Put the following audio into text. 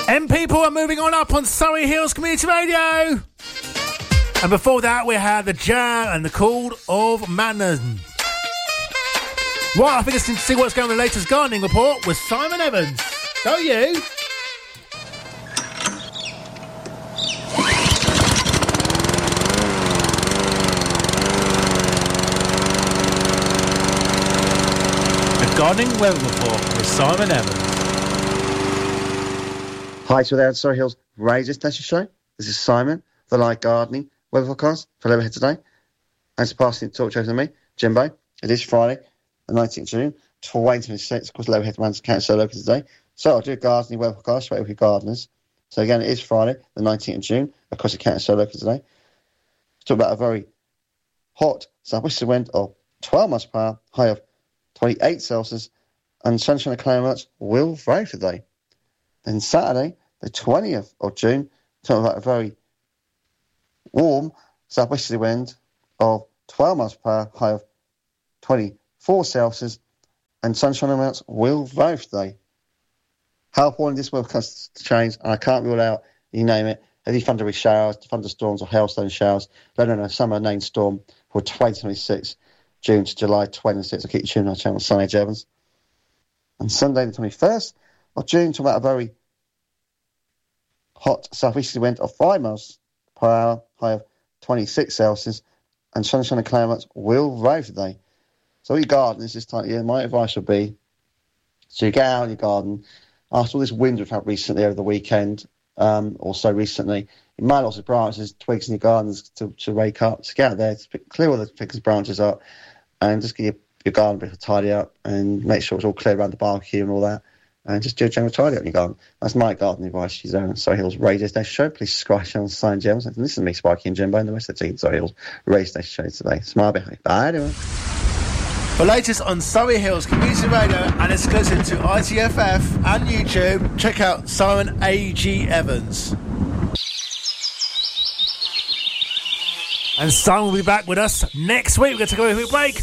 And people are moving on up on Surrey Hills Community Radio. And before that, we had the Jam and the Call of Madness. Right, I think it's to see what's going on in the latest gardening report with Simon Evans. Go you. The gardening weather report with Simon Evans. Hi to the Surrey Hills Radio Station Show. This is Simon, the live gardening weather forecast for Leatherhead today. Thanks for passing the talk show to me, Jimbo. It is Friday, the 19th of June, 2026. Of course, Leatherhead runs Council Local today. So I'll do a gardening weather forecast straight with gardeners. So again, it is Friday, the 19th of June, across the Council Local today. Talk about a very hot southwesterly wind of 12 miles per hour, high of 28 Celsius, and sunshine and clouds will vary today. Then Saturday, the 20th of June, talking about a very warm southwesterly wind of 12 miles per hour, high of 24 Celsius, and sunshine amounts will vary today. How important this weather comes to change, and I can't rule out, you name it, heavy thundery showers, thunderstorms, or hailstone showers. Let me know, summer named storm for 2026, June to July 26. I'll keep you tuned on our channel, Sunny Edge Evans. And Sunday, the 21st of June, talking about a very hot southeasterly wind of 5 miles per hour, high of 26 Celsius, and sunshine and clouds will vary today. So your gardeners this time of year, my advice would be, so you get out in your garden, after all this wind we've had recently over the weekend, or so recently, you might lots of branches, twigs in your gardens to rake up. So get out there, clear all the twigs and branches up, and just get your garden a bit of tidy up, and make sure it's all clear around the barbecue and all that. And just do a general tidy up in your garden. That's my garden advice. She's on Surrey Hills Radio Station Show. Please subscribe to Simon Gems. And listen to me, Sparky and Jimbo, and the rest of the team, Surrey Hills Radio Station Show today. Smile behind. Bye, everyone. For latest on Surrey Hills Community Radio and exclusive to ITFF and YouTube, check out Simon A.G. Evans. And Simon will be back with us next week. We're going to take a quick break.